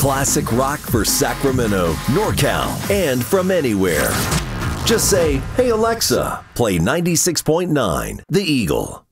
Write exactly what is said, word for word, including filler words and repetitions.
Classic rock for Sacramento, NorCal, and from anywhere. Just say, "Hey Alexa, play ninety-six point nine The Eagle."